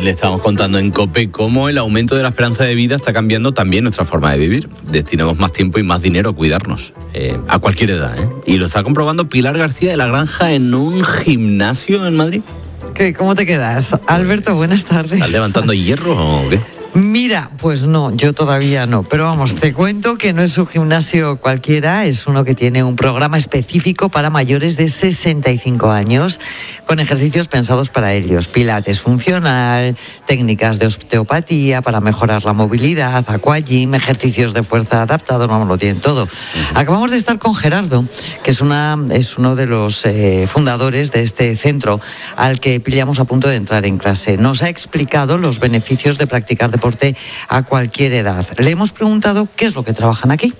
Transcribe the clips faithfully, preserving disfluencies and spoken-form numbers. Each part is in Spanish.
le estamos contando en COPE cómo el aumento de la esperanza de vida está cambiando también nuestra forma de vivir. Destinamos más tiempo y más dinero a cuidarnos, eh, a cualquier edad, ¿eh? Y lo está comprobando Pilar García de la Granja en un gimnasio en Madrid. ¿Qué, ¿Cómo te quedas? Alberto, buenas tardes. ¿Estás levantando hierro o qué? Mira, pues no, yo todavía no, pero vamos, te cuento que no es un gimnasio cualquiera, es uno que tiene un programa específico para mayores de sesenta y cinco años, con ejercicios pensados para ellos, pilates funcional, técnicas de osteopatía para mejorar la movilidad, aquagym, ejercicios de fuerza adaptados, vamos, lo tienen todo. Acabamos de estar con Gerardo, que es, una, es uno de los eh, fundadores de este centro, al que pillamos a punto de entrar en clase. Nos ha explicado los beneficios de practicar deporte deporte a cualquier edad. Le hemos preguntado qué es lo que trabajan aquí.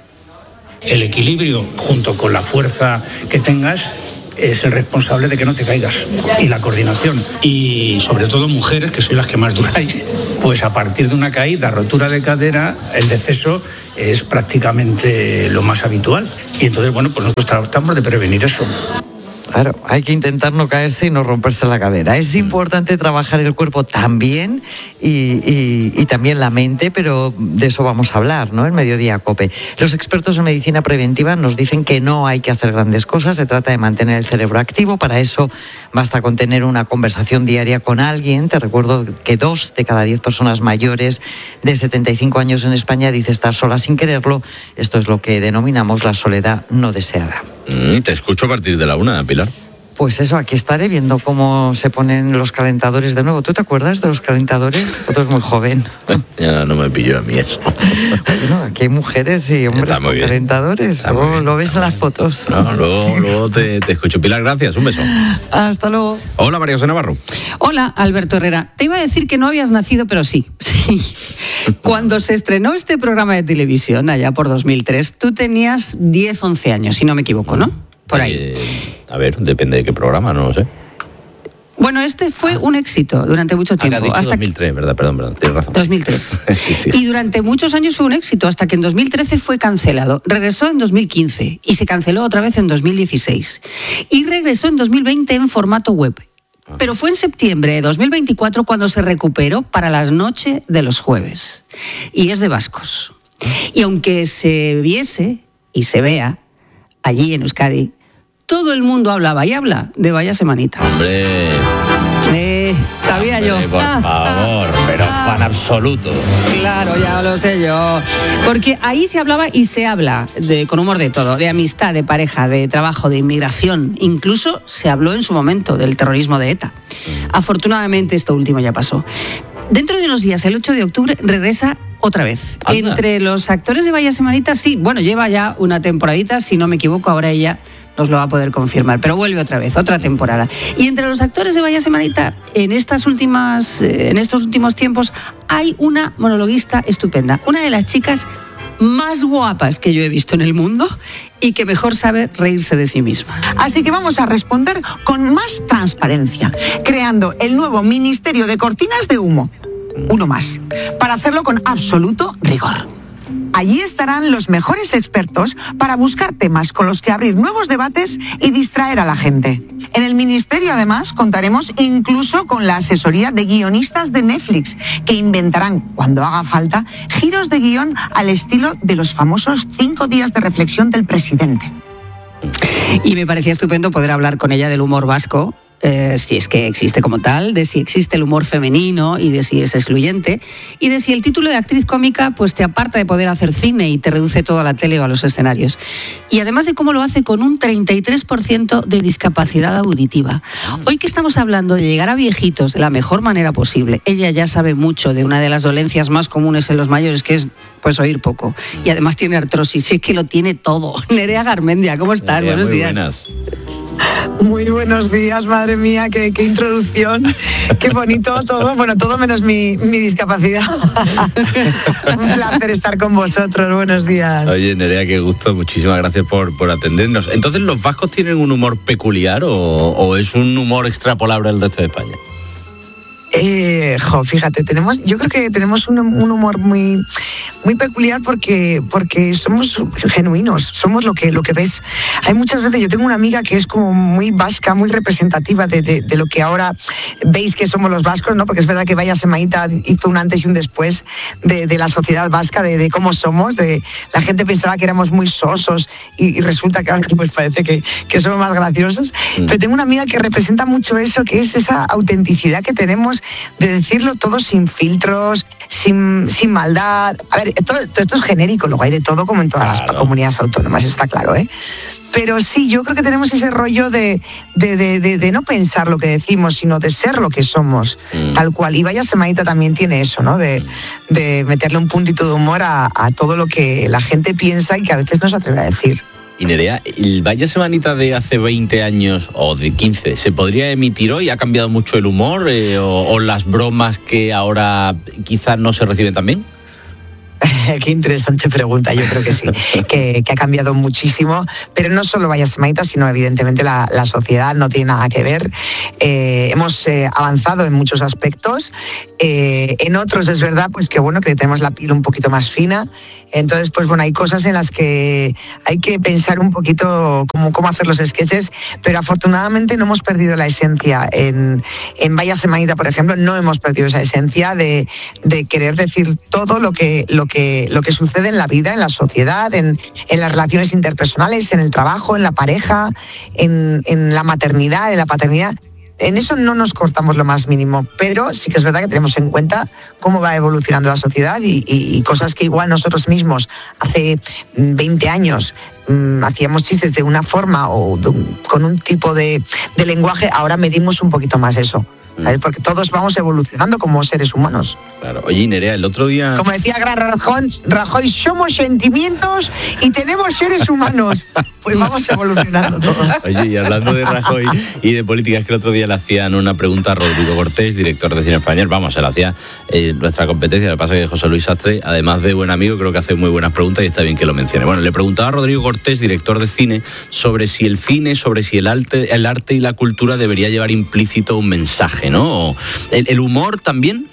El equilibrio, junto con la fuerza que tengas, es el responsable de que no te caigas, y la coordinación. Y sobre todo mujeres, que sois las que más duráis, pues a partir de una caída, rotura de cadera, el deceso es prácticamente lo más habitual. Y entonces, bueno, pues nosotros tratamos de prevenir eso. Claro, hay que intentar no caerse y no romperse la cadera. Es importante trabajar el cuerpo también y, y, y también la mente, pero de eso vamos a hablar, ¿no? El Mediodía COPE. Los expertos en medicina preventiva nos dicen que no hay que hacer grandes cosas, se trata de mantener el cerebro activo. Para eso basta con tener una conversación diaria con alguien. Te recuerdo que dos de cada diez personas mayores de setenta y cinco años en España dice estar sola sin quererlo. Esto es lo que denominamos la soledad no deseada. Mm, te escucho a partir de la una, Pilar. Pues eso, aquí estaré viendo cómo se ponen los calentadores de nuevo. ¿Tú te acuerdas de los calentadores? Tú eres muy joven. Ya no me pilló a mí eso. Bueno, aquí hay mujeres y hombres con bien. calentadores. Está luego bien, lo ves en las bien. fotos. No, luego luego te, te escucho. Pilar, gracias. Un beso. Hasta luego. Hola, María José Navarro. Hola, Alberto Herrera. Te iba a decir que no habías nacido, pero sí. sí. Cuando se estrenó este programa de televisión, allá por dos mil tres, tú tenías diez, once años, si no me equivoco, ¿no? Por ahí. Eh, a ver, depende de qué programa, no lo sé. Bueno, este fue un éxito durante mucho tiempo. Ah, que has dicho hasta dos mil tres, ¿verdad? Perdón, perdón, tienes razón. dos mil tres. sí, sí. Y durante muchos años fue un éxito, hasta que en dos mil trece fue cancelado. Regresó en dos mil quince y se canceló otra vez en dos mil dieciséis. Y regresó en dos mil veinte en formato web. Pero fue en septiembre de dos mil veinticuatro cuando se recuperó para las noches de los jueves. Y es de vascos. Y aunque se viese y se vea allí en Euskadi, todo el mundo hablaba y habla de Vaya Semanita. Hombre. Eh, sabía Hombre, yo. Por Ah, favor, ah, pero ah. fan absoluto. Claro, ya lo sé yo. Porque ahí se hablaba y se habla de, con humor de todo, de amistad, de pareja, de trabajo, de inmigración. Incluso se habló en su momento del terrorismo de ETA. Afortunadamente esto último ya pasó. Dentro de unos días, el ocho de octubre, regresa otra vez. Anda. Entre los actores de Vaya Semanita, sí, bueno, lleva ya una temporadita, si no me equivoco, ahora ella nos lo va a poder confirmar, pero vuelve otra vez, otra temporada. Y entre los actores de Vaya Semanita, en estas últimas, en estos últimos tiempos, hay una monologuista estupenda, una de las chicas más guapas que yo he visto en el mundo y que mejor sabe reírse de sí misma. Así que vamos a responder con más transparencia, creando el nuevo Ministerio de Cortinas de Humo. Uno más, para hacerlo con absoluto rigor. Allí estarán los mejores expertos para buscar temas con los que abrir nuevos debates y distraer a la gente. En el Ministerio, además, contaremos incluso con la asesoría de guionistas de Netflix, que inventarán, cuando haga falta, giros de guión al estilo de los famosos cinco días de reflexión del presidente. Y me parecía estupendo poder hablar con ella del humor vasco, eh, si es que existe como tal, de si existe el humor femenino y de si es excluyente, y de si el título de actriz cómica pues te aparta de poder hacer cine y te reduce todo a la tele o a los escenarios. Y además de cómo lo hace con un treinta y tres por ciento de discapacidad auditiva. Hoy que estamos hablando de llegar a viejitos de la mejor manera posible, ella ya sabe mucho de una de las dolencias más comunes en los mayores, que es pues oír poco. Y además tiene artrosis, es que lo tiene todo. Nerea Garmendia, ¿cómo estás? Nerea, Buenos muy días. Buenas. Muy buenos días, madre mía, qué, qué introducción, qué bonito todo, bueno, todo menos mi, mi discapacidad. Un placer estar con vosotros, buenos días. Oye, Nerea, qué gusto, muchísimas gracias por, por atendernos. Entonces, ¿los vascos tienen un humor peculiar o, o es un humor extrapolable al resto de España? Eh, jo, fíjate, tenemos, yo creo que tenemos un, un humor muy, muy peculiar porque, porque somos genuinos, somos lo que, lo que ves. Hay muchas veces, yo tengo una amiga que es como muy vasca, muy representativa de, de, de lo que ahora veis que somos los vascos, ¿no? Porque es verdad que Vaya Semaíta hizo un antes y un después de, de la sociedad vasca, de, de cómo somos. De, la gente pensaba que éramos muy sosos y, y resulta que ahora pues parece que, que somos más graciosos. Mm. Pero tengo una amiga que representa mucho eso, que es esa autenticidad que tenemos de decirlo todo sin filtros, sin, sin maldad. A ver, todo, todo esto es genérico, luego hay de todo como en todas claro. las comunidades autónomas, está claro, ¿eh? Pero sí, yo creo que tenemos ese rollo de, de, de, de, de no pensar lo que decimos, sino de ser lo que somos, mm. tal cual. Y Vaya Semaíta también tiene eso, ¿no? De, de meterle un puntito de humor a, a todo lo que la gente piensa y que a veces no se atreve a decir. Y Nerea, el Vaya Semanita de hace veinte años o de quince, ¿se podría emitir hoy? ¿Ha cambiado mucho el humor eh, o, o las bromas que ahora quizás no se reciben tan bien? Qué interesante pregunta, yo creo que sí, que, que ha cambiado muchísimo, pero no solo Vaya Semaíta, sino evidentemente la, la sociedad no tiene nada que ver. Eh, hemos eh, avanzado en muchos aspectos, eh, en otros es verdad pues que bueno que tenemos la piel un poquito más fina, entonces pues bueno hay cosas en las que hay que pensar un poquito cómo, cómo hacer los sketches, pero afortunadamente no hemos perdido la esencia. En, en Vaya Semaíta, por ejemplo, no hemos perdido esa esencia de, de querer decir todo lo que, lo que, lo que sucede en la vida, en la sociedad, en, en las relaciones interpersonales, en el trabajo, en la pareja, en, en la maternidad, en la paternidad. En eso no nos cortamos lo más mínimo, pero sí que es verdad que tenemos en cuenta cómo va evolucionando la sociedad y, y, y cosas que igual nosotros mismos hace veinte años mmm, hacíamos chistes de una forma o de un, con un tipo de, de lenguaje, ahora medimos un poquito más eso. ¿Sabes? Porque todos vamos evolucionando como seres humanos. Claro. Oye, Nerea, el otro día... Como decía Gran Rajoy, Rajoy, somos sentimientos y tenemos seres humanos. Pues vamos evolucionando todos. Oye, y hablando de Rajoy y de política, es que el otro día le hacían una pregunta a Rodrigo Cortés, director de Cine Español. Vamos, se la hacía eh, nuestra competencia. Lo que pasa es que José Luis Sastre, además de buen amigo, creo que hace muy buenas preguntas y está bien que lo mencione. Bueno, le preguntaba a Rodrigo Cortés, director de cine, sobre si el cine, sobre si el arte, el arte y la cultura debería llevar implícito un mensaje, ¿no? ¿El, el humor también?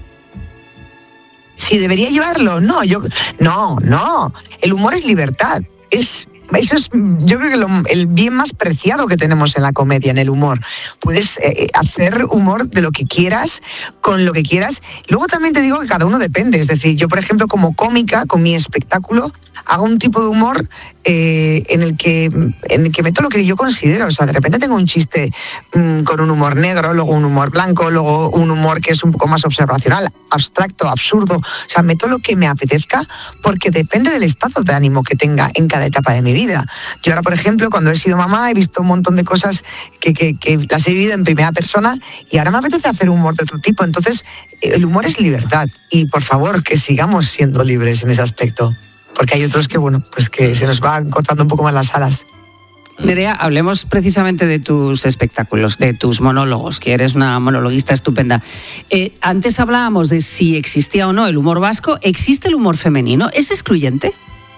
Sí, debería llevarlo. No, yo, no, no. El humor es libertad. Es, eso es, yo creo que lo, el bien más preciado que tenemos en la comedia, en el humor. Puedes eh, hacer humor de lo que quieras, con lo que quieras. Luego también te digo que cada uno depende. Es decir, yo, por ejemplo, como cómica, con mi espectáculo, hago un tipo de humor eh, en el que en el que meto lo que yo considero. O sea, de repente tengo un chiste mmm, con un humor negro, luego un humor blanco, luego un humor que es un poco más observacional, abstracto, absurdo. O sea, meto lo que me apetezca porque depende del estado de ánimo que tenga en cada etapa de mi vida. Yo ahora, por ejemplo, cuando he sido mamá, he visto un montón de cosas que, que, que las he vivido en primera persona y ahora me apetece hacer humor de otro tipo. Entonces, el humor es libertad y, por favor, que sigamos siendo libres en ese aspecto. Porque hay otros que, bueno, pues que se nos van cortando un poco más las alas. Nerea, hablemos precisamente de tus espectáculos, de tus monólogos, que eres una monologuista estupenda. Eh, antes hablábamos de si existía o no el humor vasco. ¿Existe el humor femenino? ¿Es excluyente?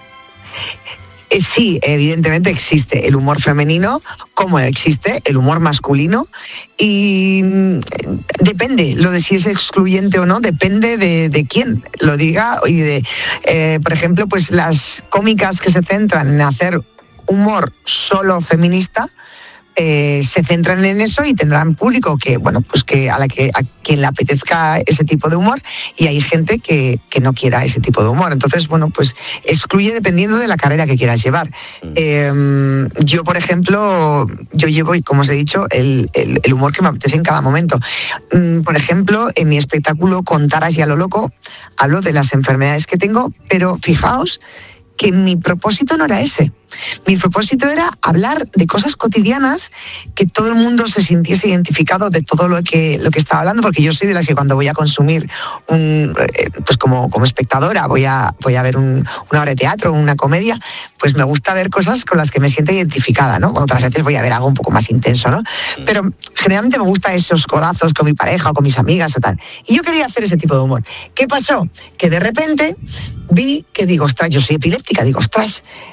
Eh, sí, evidentemente existe el humor femenino, como existe el humor masculino, y eh, depende, lo de si es excluyente o no, depende de, de quién lo diga. Y de, eh, por ejemplo, pues las cómicas que se centran en hacer humor solo feminista, Eh, se centran en eso y tendrán público que, bueno, pues que a la que a quien le apetezca ese tipo de humor, y hay gente que, que no quiera ese tipo de humor. Entonces, bueno, pues excluye dependiendo de la carrera que quieras llevar. Mm. Eh, yo, por ejemplo, yo llevo, como os he dicho, el, el, el humor que me apetece en cada momento. Mm, por ejemplo, en mi espectáculo Con Taras y a lo loco, hablo de las enfermedades que tengo, pero fijaos que mi propósito no era ese. Mi propósito era hablar de cosas cotidianas, que todo el mundo se sintiese identificado de todo lo que, lo que estaba hablando, porque yo soy de las que cuando voy a consumir, un, pues como, como espectadora, voy a, voy a ver un, una obra de teatro, una comedia, pues me gusta ver cosas con las que me siento identificada, ¿no? Otras veces voy a ver algo un poco más intenso, ¿no? Pero generalmente me gusta esos codazos con mi pareja o con mis amigas o tal. Y yo quería hacer ese tipo de humor. ¿Qué pasó? Que de repente vi que digo, ostras, yo soy epiléptica, digo, ostras,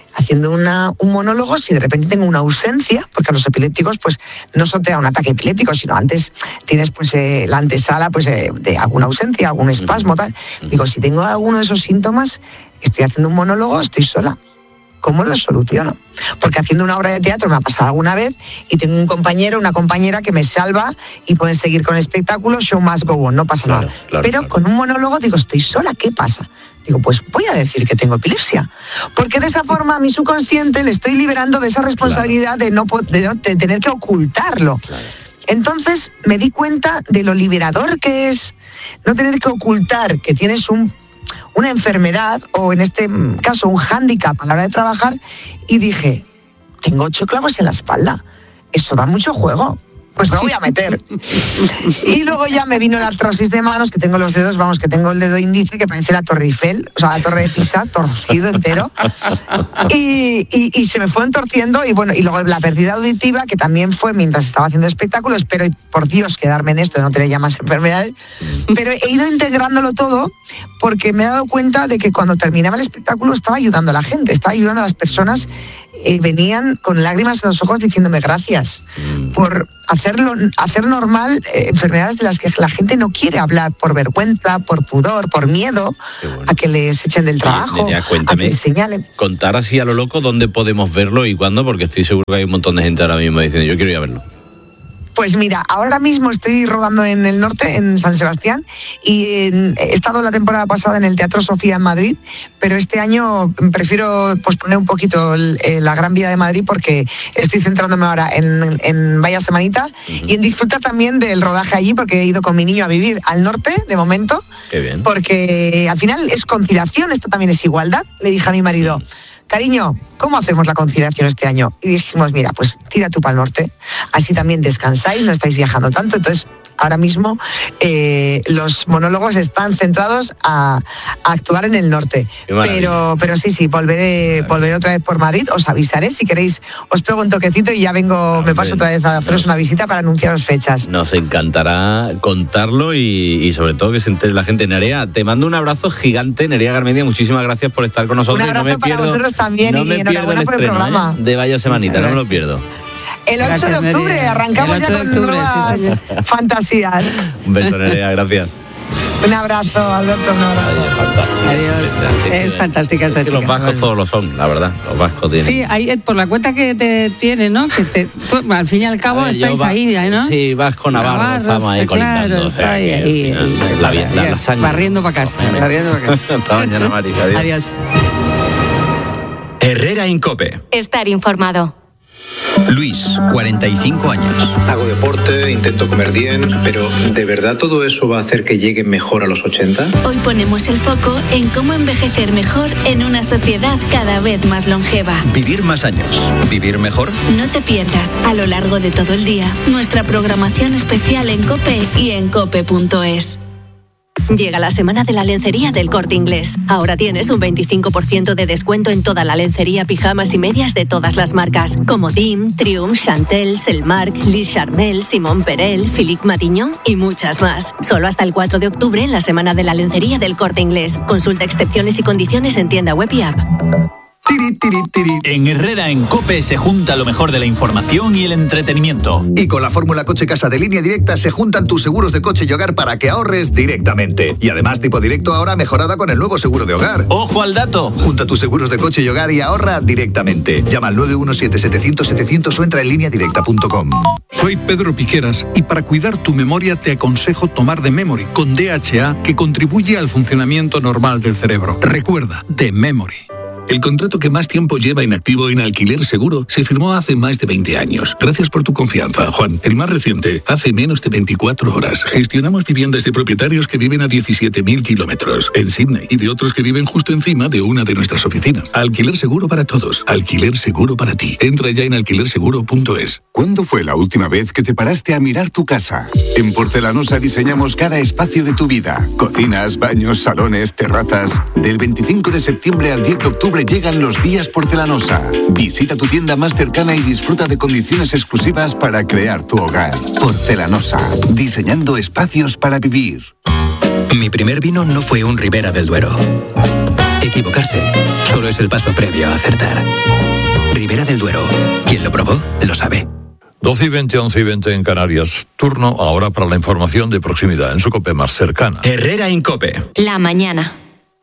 haciendo una, un monólogo, si de repente tengo una ausencia, porque a los epilépticos pues no solo te da un ataque epiléptico, sino antes tienes pues eh, la antesala pues eh, de alguna ausencia, algún espasmo, tal. Digo, si tengo alguno de esos síntomas, estoy haciendo un monólogo, estoy sola. ¿Cómo lo soluciono? Porque haciendo una obra de teatro me ha pasado alguna vez y tengo un compañero, una compañera que me salva y pueden seguir con el espectáculo, show must go on, no pasa claro, nada. Claro, Pero claro. con un monólogo digo, estoy sola, ¿qué pasa? Digo, pues voy a decir que tengo epilepsia. Porque de esa forma a mi subconsciente le estoy liberando de esa responsabilidad claro. de, no, de, de tener que ocultarlo. Claro. Entonces me di cuenta de lo liberador que es no tener que ocultar que tienes un una enfermedad o en este caso un hándicap a la hora de trabajar y dije, tengo ocho clavos en la espalda, eso da mucho juego, pues me voy a meter. Y luego ya me vino la artrosis de manos, que tengo los dedos, vamos, que tengo el dedo índice que parece la Torre Eiffel, o sea, la Torre de Pisa, torcido entero. Y, y, y se me fue entorciendo, y bueno, y luego la pérdida auditiva, que también fue mientras estaba haciendo espectáculo. Espero, por Dios, quedarme en esto, de no tener ya más enfermedades. Pero he ido integrándolo todo porque me he dado cuenta de que cuando terminaba el espectáculo estaba ayudando a la gente, estaba ayudando a las personas. Eh, venían con lágrimas en los ojos diciéndome gracias mm. por hacerlo, hacer normal eh, enfermedades de las que la gente no quiere hablar por vergüenza, por pudor, por miedo bueno. a que les echen del trabajo, Oye, Nerea, cuéntame, a que les señalen. Contar así a lo loco dónde podemos verlo y cuándo, porque estoy seguro que hay un montón de gente ahora mismo diciendo yo quiero ir a verlo. Pues mira, ahora mismo estoy rodando en el norte, en San Sebastián, y he estado la temporada pasada en el Teatro Sofía en Madrid, pero este año prefiero posponer un poquito el, la Gran Vía de Madrid porque estoy centrándome ahora en, en Vaya Semanita uh-huh. y en disfrutar también del rodaje allí, porque he ido con mi niño a vivir al norte de momento. Qué bien. Porque al final es conciliación, esto también es igualdad. Le dije a mi marido, cariño, ¿cómo hacemos la conciliación este año? Y dijimos, mira, pues tira tú para el norte, así también descansáis, no estáis viajando tanto. Entonces, ahora mismo eh, los monólogos están centrados a, a actuar en el norte. Pero, pero sí, sí, volveré, volveré otra vez por Madrid, os avisaré, si queréis, os pego un toquecito y ya vengo, Hombre, me paso otra vez a haceros nos, una visita para anunciaros fechas. Nos encantará contarlo y, y sobre todo que se entere la gente. Nerea, te mando un abrazo gigante, Nerea Garmendia, muchísimas gracias por estar con nosotros. Un abrazo y no me para pierdo, vosotros también no y me enhorabuena el por el estreno, programa. ¿eh? De Vaya Semanita, no me lo pierdo. El ocho de octubre, arrancamos ya con octubre, nuevas sí, fantasías. Un beso, Nerea, gracias. Un abrazo, Alberto, un abrazo. Adiós. Es fantástica esta es que chica. Los vascos bueno. todos lo son, la verdad. Los vascos tienen. Sí, hay, por la cuenta que te tiene, ¿no? Que te, tú, al fin y al cabo ver, estáis va, ahí, ¿no? Sí, vasco Navarro, estamos ahí claro, colindando. Está o sea, ahí, ahí, ahí, la, la, la, la sangre. Barriendo para casa. Barriendo para casa. Hasta mañana, Mari. Adiós. Adiós. Herrera en COPE. Estar informado. Luis, cuarenta y cinco años. Hago deporte, intento comer bien, pero ¿de verdad todo eso va a hacer que llegue mejor a los ochenta? Hoy ponemos el foco en cómo envejecer mejor en una sociedad cada vez más longeva. Vivir más años, vivir mejor. No te pierdas a lo largo de todo el día nuestra programación especial en COPE y en cope punto es. Llega la semana de la lencería del Corte Inglés. Ahora tienes un veinticinco por ciento de descuento en toda la lencería, pijamas y medias de todas las marcas, como Dim, Triumph, Chantel, Selmark, Liz Charmel, Simone Perel, Philippe Matignon y muchas más. Solo hasta el cuatro de octubre en la semana de la lencería del Corte Inglés. Consulta excepciones y condiciones en tienda web y app. Tiri, tiri, tiri. En Herrera en COPE se junta lo mejor de la información y el entretenimiento. Y con la fórmula Coche Casa de Línea Directa se juntan tus seguros de coche y hogar para que ahorres directamente. Y además tipo directo ahora mejorada con el nuevo seguro de hogar. ¡Ojo al dato! Junta tus seguros de coche y hogar y ahorra directamente. Llama al nueve uno siete, setecientos, setecientos o entra en línea directa punto com. Soy Pedro Piqueras y para cuidar tu memoria te aconsejo tomar The Memory con D H A, que contribuye al funcionamiento normal del cerebro. Recuerda, The Memory. El contrato que más tiempo lleva inactivo en Alquiler Seguro se firmó hace más de veinte años. Gracias por tu confianza, Juan. El más reciente, hace menos de veinticuatro horas. Gestionamos viviendas de propietarios que viven a diecisiete mil kilómetros en Sydney y de otros que viven justo encima de una de nuestras oficinas. Alquiler Seguro para todos. Alquiler Seguro para ti. Entra ya en alquiler seguro punto es. ¿Cuándo fue la última vez que te paraste a mirar tu casa? En Porcelanosa diseñamos cada espacio de tu vida. Cocinas, baños, salones, terrazas. Del veinticinco de septiembre al diez de octubre llegan los días Porcelanosa. Visita tu tienda más cercana y disfruta de condiciones exclusivas para crear tu hogar. Porcelanosa, diseñando espacios para vivir. Mi primer vino no fue un Ribera del Duero. Equivocarse solo es el paso previo a acertar. Ribera del Duero. Quien lo probó, lo sabe. doce y veinte, once y veinte en Canarias. Turno ahora para la información de proximidad en su COPE más cercana. Herrera en COPE. La mañana.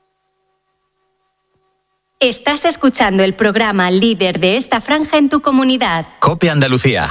Estás escuchando el programa líder de esta franja en tu comunidad. COPE Andalucía.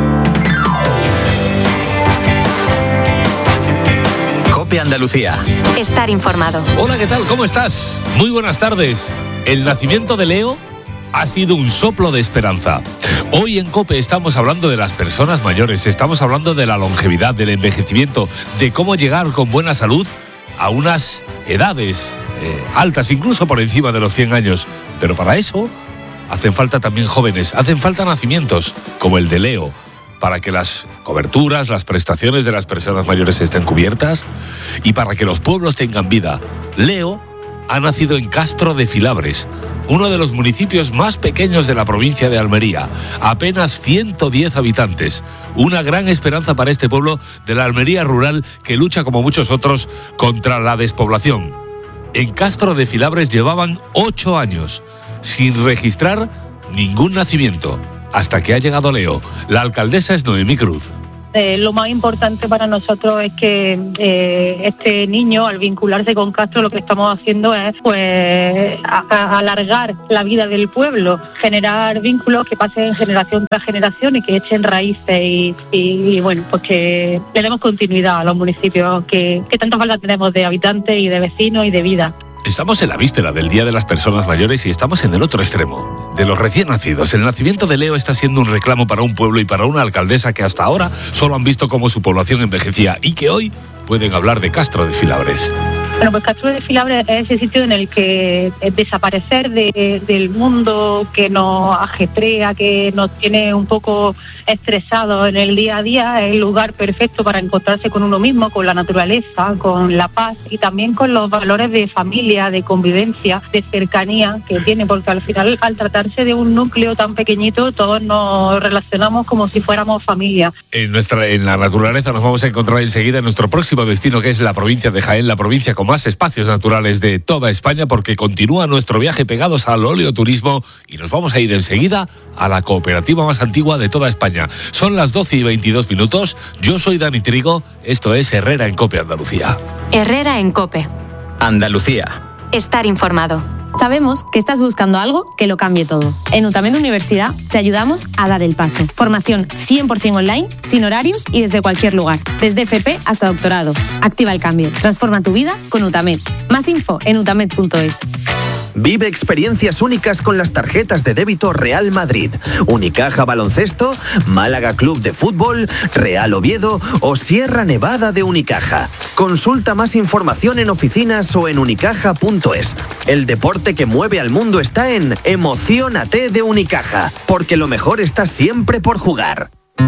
COPE Andalucía. Estar informado. Hola, ¿qué tal? ¿Cómo estás? Muy buenas tardes. El nacimiento de Leo ha sido un soplo de esperanza. Hoy en COPE estamos hablando de las personas mayores, estamos hablando de la longevidad, del envejecimiento, de cómo llegar con buena salud a unas edades eh, altas, incluso por encima de los cien años. Pero para eso hacen falta también jóvenes, hacen falta nacimientos como el de Leo, para que las coberturas, las prestaciones de las personas mayores estén cubiertas y para que los pueblos tengan vida. Leo ha nacido en Castro de Filabres, uno de los municipios más pequeños de la provincia de Almería, apenas ciento diez habitantes. Una gran esperanza para este pueblo de la Almería rural que lucha, como muchos otros, contra la despoblación. En Castro de Filabres llevaban ocho años sin registrar ningún nacimiento, hasta que ha llegado Leo. La alcaldesa es Noemí Cruz. Eh, lo más importante para nosotros es que eh, este niño, al vincularse con Castro, lo que estamos haciendo es pues a, a alargar la vida del pueblo, generar vínculos que pasen generación tras generación y que echen raíces y, y, y bueno, pues que le demos continuidad a los municipios que, que tanto falta tenemos de habitantes y de vecinos y de vida. Estamos en la víspera del Día de las Personas Mayores y estamos en el otro extremo, de los recién nacidos. El nacimiento de Leo está siendo un reclamo para un pueblo y para una alcaldesa que hasta ahora solo han visto cómo su población envejecía y que hoy pueden hablar de Castro de Filabres. Bueno, pues Castro de Filabres es ese sitio en el que desaparecer de, del mundo que nos ajetrea, que nos tiene un poco estresados en el día a día, es el lugar perfecto para encontrarse con uno mismo, con la naturaleza, con la paz y también con los valores de familia, de convivencia, de cercanía que tiene, porque al final, al tratarse de un núcleo tan pequeñito, todos nos relacionamos como si fuéramos familia. En, nuestra, en la naturaleza nos vamos a encontrar enseguida en nuestro próximo destino, que es la provincia de Jaén, la provincia con más espacios naturales de toda España, porque continúa nuestro viaje pegados al oleoturismo y nos vamos a ir enseguida a la cooperativa más antigua de toda España. Son las doce y veintidós minutos. Yo soy Dani Trigo. Esto es Herrera en COPE Andalucía. Herrera en COPE Andalucía. Estar informado. Sabemos que estás buscando algo que lo cambie todo. En UTAMED Universidad te ayudamos a dar el paso. Formación cien por ciento online, sin horarios y desde cualquier lugar. Desde F P hasta doctorado. Activa el cambio. Transforma tu vida con UTAMED. Más info en utamed punto es. Vive experiencias únicas con las tarjetas de débito Real Madrid, Unicaja Baloncesto, Málaga Club de Fútbol, Real Oviedo o Sierra Nevada de Unicaja. Consulta más información en oficinas o en unicaja punto es. El deporte que mueve al mundo está en Emociónate de Unicaja, porque lo mejor está siempre por jugar.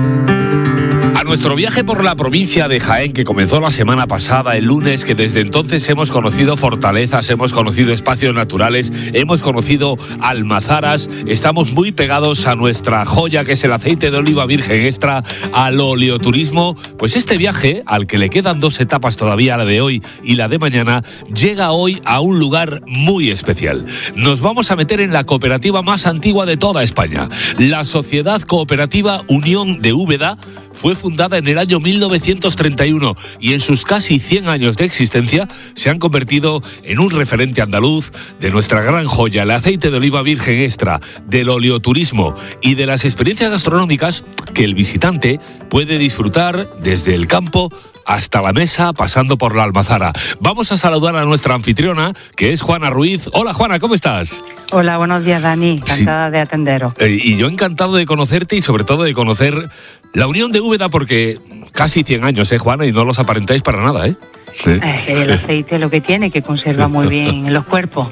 A nuestro viaje por la provincia de Jaén, que comenzó la semana pasada, el lunes, que desde entonces hemos conocido fortalezas, hemos conocido espacios naturales, hemos conocido almazaras, estamos muy pegados a nuestra joya, que es el aceite de oliva virgen extra, al oleoturismo. Pues este viaje, al que le quedan dos etapas todavía, la de hoy y la de mañana, llega hoy a un lugar muy especial. Nos vamos a meter en la cooperativa más antigua de toda España. La Sociedad Cooperativa Unión de Úbeda fue fundada en el año mil novecientos treinta y uno y en sus casi cien años de existencia se han convertido en un referente andaluz de nuestra gran joya, el aceite de oliva virgen extra, del oleoturismo y de las experiencias gastronómicas que el visitante puede disfrutar desde el campo hasta la mesa, pasando por la almazara. Vamos a saludar a nuestra anfitriona, que es Juana Ruiz. Hola, Juana, ¿cómo estás? Hola, buenos días, Dani. Encantada sí. de atenderos. Eh, y yo encantado de conocerte y sobre todo de conocer la Unión de Úbeda, porque casi cien años, ¿eh, Juana? Y no los aparentáis para nada, ¿eh? Sí. Eh, el aceite es lo que tiene, que conserva muy bien los cuerpos.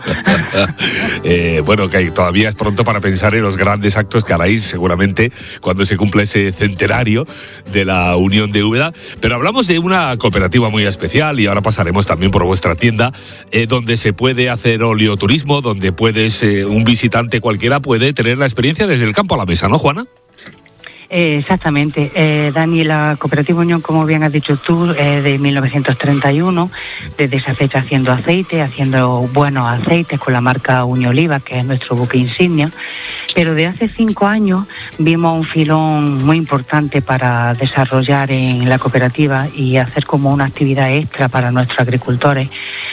eh, bueno, que todavía es pronto para pensar en los grandes actos que haráis seguramente cuando se cumpla ese centenario de la Unión de Úbeda. Pero hablamos de una cooperativa muy especial y ahora pasaremos también por vuestra tienda, eh, donde se puede hacer oleoturismo, donde puedes, eh, un visitante cualquiera puede tener la experiencia desde el campo a la mesa, ¿no, Juana? Eh, exactamente. Eh, Dani, la Cooperativa Unión, como bien has dicho tú, es de mil novecientos treinta y uno, desde esa fecha haciendo aceite, haciendo buenos aceites con la marca Unioliva, que es nuestro buque insignia. Pero de hace cinco años vimos un filón muy importante para desarrollar en la cooperativa y hacer como una actividad extra para nuestros agricultores,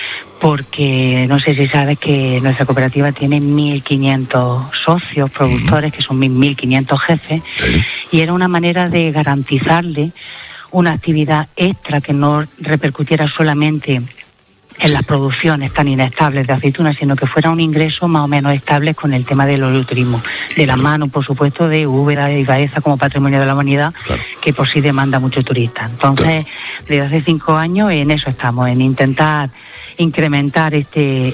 porque no sé si sabes que nuestra cooperativa tiene mil quinientos socios, productores, que son mil quinientos jefes, sí. Y era una manera de garantizarle una actividad extra que no repercutiera solamente en las producciones tan inestables de aceitunas, sino que fuera un ingreso más o menos estable con el tema del oleoturismo, de la mano, por supuesto, de Úbeda y Baeza como patrimonio de la humanidad, claro, que por sí demanda muchos turistas. Entonces, claro, desde hace cinco años en eso estamos, en intentar incrementar este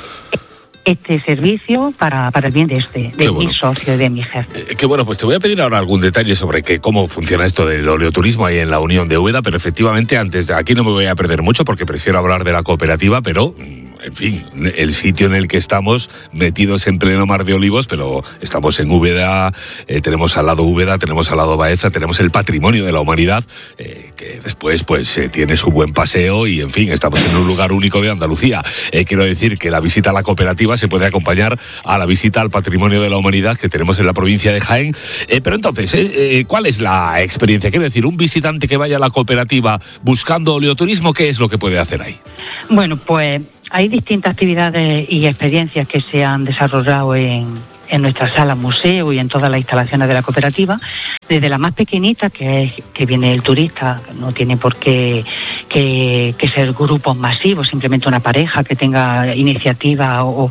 este servicio para, para el bien de este, de bueno. mi socio y de mi jefe. Eh, que bueno, pues te voy a pedir ahora algún detalle sobre que, cómo funciona esto del oleoturismo ahí en la Unión de Úbeda, pero efectivamente antes, aquí no me voy a perder mucho porque prefiero hablar de la cooperativa, pero en fin, el sitio en el que estamos metidos en pleno mar de olivos, pero estamos en Úbeda, eh, tenemos al lado Úbeda, tenemos al lado Baeza, tenemos el patrimonio de la humanidad, eh, que después pues eh, tiene su buen paseo y en fin, estamos en un lugar único de Andalucía. Eh, quiero decir que la visita a la cooperativa se puede acompañar a la visita al patrimonio de la humanidad que tenemos en la provincia de Jaén. Eh, pero entonces, eh, eh, ¿cuál es la experiencia? Quiero decir, un visitante que vaya a la cooperativa buscando oleoturismo, ¿qué es lo que puede hacer ahí? Bueno, pues hay distintas actividades y experiencias que se han desarrollado en, en nuestra sala museo y en todas las instalaciones de la cooperativa, desde la más pequeñita, que es que viene el turista, no tiene por qué que, que ser grupos masivos, simplemente una pareja que tenga iniciativa o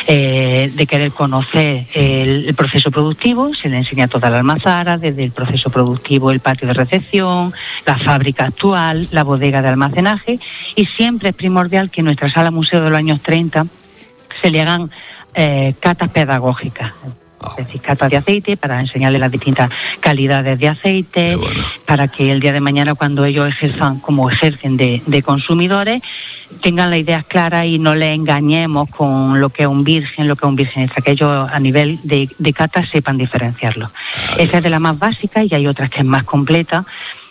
eh, de querer conocer el, el proceso productivo, se le enseña toda la almazara, desde el proceso productivo, el patio de recepción, la fábrica actual, la bodega de almacenaje, y siempre es primordial que en nuestra sala museo de los años treinta se le hagan eh, catas pedagógicas. Es decir, catas de aceite para enseñarles las distintas calidades de aceite, bueno, para que el día de mañana cuando ellos ejerzan como ejercen de, de consumidores, tengan las ideas claras y no les engañemos con lo que es un virgen, lo que es un virgen extra, que ellos a nivel de, de cata sepan diferenciarlo. Vale. Esa es de la más básica y hay otras que es más completa,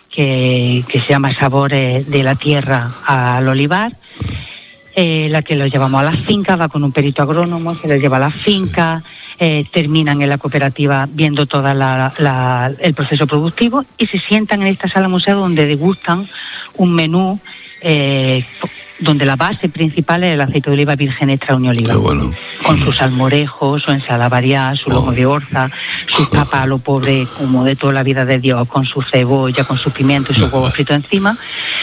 que, que se llama Sabores de la Tierra al Olivar. Eh, la que lo llevamos a las fincas, va con un perito agrónomo, se lo lleva a las fincas, eh, terminan en la cooperativa viendo todo el proceso productivo y se sientan en esta sala museo donde degustan un menú eh, donde la base principal es el aceite de oliva virgen extra Unioliva, bueno, con sus salmorejos, su ensalada variada, su lomo oh. de orza, sus papas a lo pobre como de toda la vida de Dios, con su cebolla, con su pimiento y su huevo frito encima,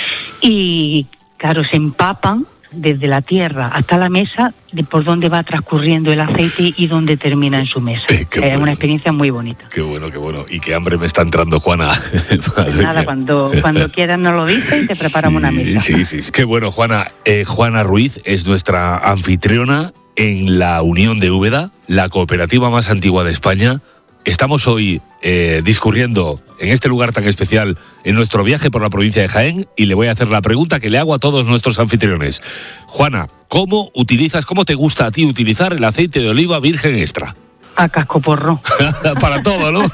y claro, se empapan desde la tierra hasta la mesa de por dónde va transcurriendo el aceite y dónde termina en su mesa. Eh, es bueno. Una experiencia muy bonita. Qué bueno, qué bueno. Y qué hambre me está entrando, Juana. Pues nada, cuando, cuando quieras nos lo dices y te preparamos sí, una mesa. Sí, sí, qué bueno, Juana. Eh, Juana Ruiz es nuestra anfitriona en la Unión de Úbeda, la cooperativa más antigua de España. Estamos hoy eh, discurriendo en este lugar tan especial en nuestro viaje por la provincia de Jaén y le voy a hacer la pregunta que le hago a todos nuestros anfitriones. Juana, ¿cómo utilizas, cómo te gusta a ti utilizar el aceite de oliva virgen extra? A cascoporro. Para todo, ¿no?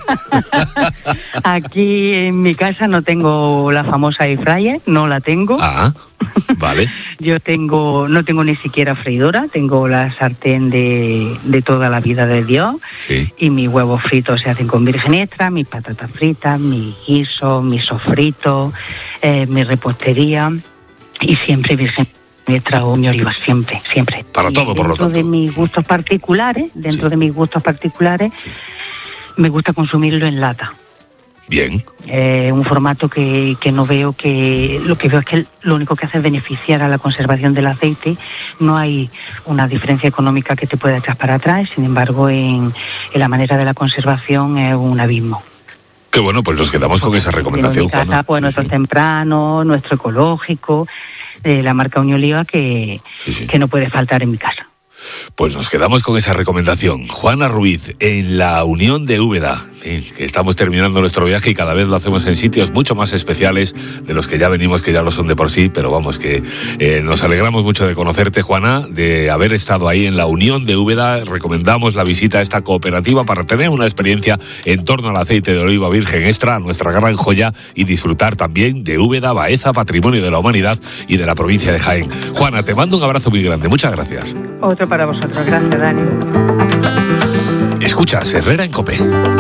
Aquí en mi casa no tengo la famosa air fryer, no la tengo. Ah, vale. Yo tengo, no tengo ni siquiera freidora, tengo la sartén de, de toda la vida de Dios. Sí. Y mis huevos fritos se hacen con virgen extra, mis patatas fritas, mis guisos, mis sofritos, eh, mi repostería y siempre virgen extra Unioliva, siempre, siempre. Para todo, por lo tanto. Dentro de mis gustos particulares, dentro sí. de mis gustos particulares, me gusta consumirlo en lata. Bien. Eh, un formato que, que no veo que... Lo que veo es que lo único que hace es beneficiar a la conservación del aceite. No hay una diferencia económica que te pueda echar para atrás. Sin embargo, en, en la manera de la conservación es un abismo. Qué bueno, pues nos quedamos con esa recomendación, Juana. Casa, pues sí, nuestro sí. temprano, nuestro ecológico, de la marca Unioliva, que, sí, sí. que no puede faltar en mi casa. Pues nos quedamos con esa recomendación. Juana Ruiz, en la Unión de Úbeda, fin, que estamos terminando nuestro viaje y cada vez lo hacemos en sitios mucho más especiales de los que ya venimos, que ya lo son de por sí, pero vamos, que eh, nos alegramos mucho de conocerte, Juana, de haber estado ahí en la Unión de Úbeda. Recomendamos la visita a esta cooperativa para tener una experiencia en torno al aceite de oliva virgen extra, nuestra gran joya, y disfrutar también de Úbeda, Baeza, patrimonio de la humanidad y de la provincia de Jaén. Juana, te mando un abrazo muy grande, muchas gracias. Otro para vosotros, gracias, Dani. Escuchas Herrera en COPE.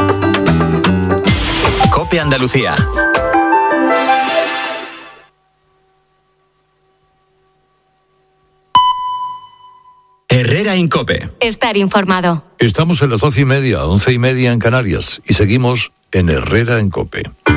COPE Andalucía. Herrera en COPE. Estar informado. Estamos en las doce y media, once y media en Canarias y seguimos en Herrera en COPE.